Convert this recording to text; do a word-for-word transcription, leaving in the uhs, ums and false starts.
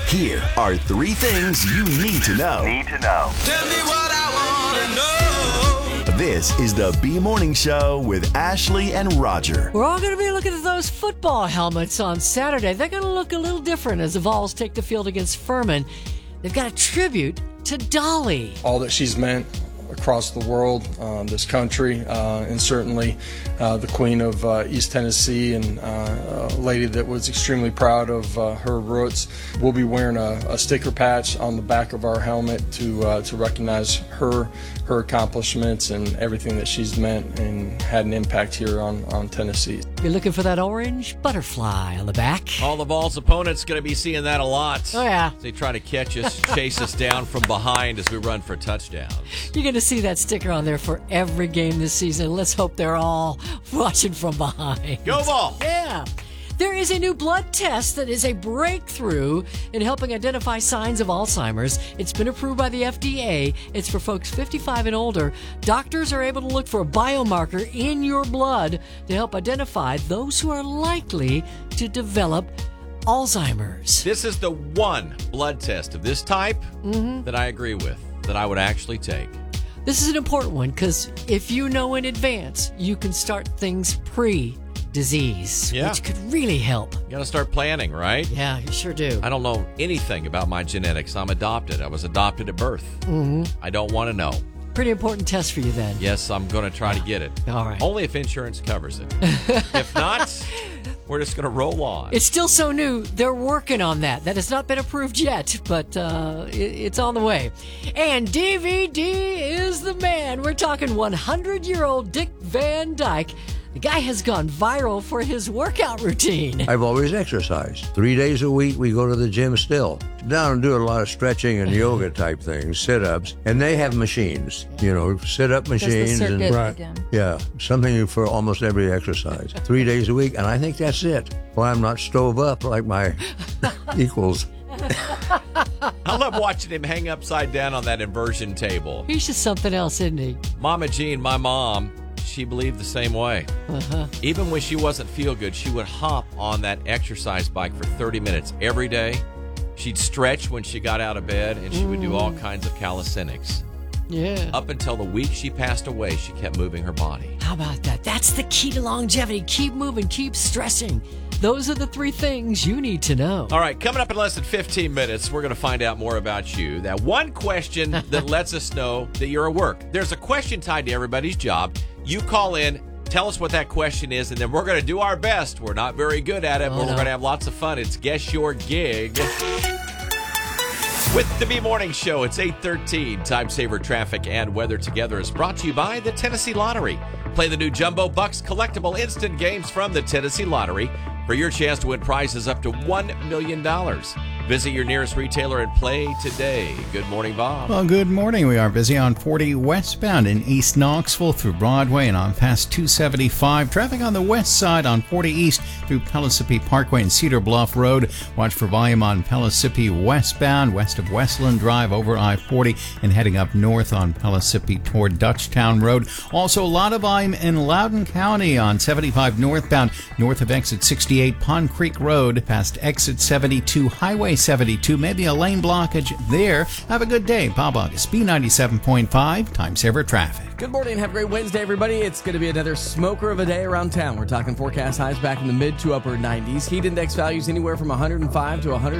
Here are three things you need to know. Need to know. Tell me what I want to know. This is the B Morning Show with Ashley and Roger. We're all going to be looking at those football helmets on Saturday. They're going to look a little different as the Vols take the field against Furman. They've got a tribute to Dolly. All that she's meant across the world, um, this country, uh, and certainly uh, the Queen of uh, East Tennessee, and uh, a lady that was extremely proud of uh, her roots. We'll be wearing a, a sticker patch on the back of our helmet to uh, to recognize her her accomplishments and everything that she's meant and had an impact here on, on Tennessee. You're looking for that orange butterfly on the back. All the Vols' opponents going to be seeing that a lot. Oh, yeah. They try to catch us, chase us down from behind as we run for touchdowns. You're going to see that sticker on there for every game this season. Let's hope they're all watching from behind. Go Vols! Yeah. There is a new blood test that is a breakthrough in helping identify signs of Alzheimer's. It's been approved by the F D A. It's for folks fifty-five and older. Doctors are able to look for a biomarker in your blood to help identify those who are likely to develop Alzheimer's. This is the one blood test of this type Mm-hmm. that I agree with, that I would actually take. This is an important one because if you know in advance, you can start things pre disease, Yeah. which could really help. You got to start planning, right? Yeah, you sure do. I don't know anything about my genetics. I'm adopted. I was adopted at birth. Mm-hmm. I don't want to know. Pretty important test for you then. Yes, I'm going to try to get it. All right. Only if insurance covers it. If not, we're just going to roll on. It's still so new. They're working on that. That has not been approved yet, but uh, it, it's on the way. And D V D is the man. We're talking one hundred-year-old Dick Van Dyke. The guy has gone viral for his workout routine. I've always exercised. Three days a week, we go to the gym still. Down and do a lot of stretching and yoga type things, sit-ups. And they have machines, you know, sit-up machines. Does the and circuit again. Yeah, something for almost every exercise. Three days a week, and I think that's it. Why I'm not stove up like my equals. I love watching him hang upside down on that inversion table. He's just something else, isn't he? Mama Jean, my mom, she believed the same way. Uh-huh. Even when she wasn't feel good, she would hop on that exercise bike for thirty minutes every day. She'd stretch when she got out of bed, and she would do all kinds of calisthenics. Yeah. Up until the week she passed away, she kept moving her body. How about that? That's the key to longevity. Keep moving, keep stressing. Those are the three things you need to know. All right, coming up in less than fifteen minutes, we're going to find out more about you. That one question that lets us know that you're at work. There's a question tied to everybody's job. You call in, tell us what that question is, and then we're going to do our best. We're not very good at it, Oh, but no. we're going to have lots of fun. It's Guess Your Gig. With the B Morning Show, it's eight thirteen. Time Saver Traffic and Weather Together is brought to you by the Tennessee Lottery. Play the new Jumbo Bucks collectible instant games from the Tennessee Lottery for your chance to win prizes up to one million dollars. Visit your nearest retailer and play today. Good morning, Bob. Well, good morning. We are busy on forty westbound in East Knoxville through Broadway and on past two seventy-five. Traffic on the west side on forty East through Pellissippi Parkway and Cedar Bluff Road. Watch for volume on Pellissippi westbound, west of Westland Drive over I forty and heading up north on Pellissippi toward Dutchtown Road. Also, a lot of volume in Loudoun County on seventy-five northbound, north of exit sixty-eight Pond Creek Road, past exit seventy-two Highway seventy-two. Maybe a lane blockage there. Have a good day. Bob August, B ninety-seven point five, Time Saver Traffic. Good morning. Have a great Wednesday, everybody. It's going to be another smoker of a day around town. We're talking forecast highs back in the mid to upper nineties. Heat index values anywhere from one hundred five to one hundred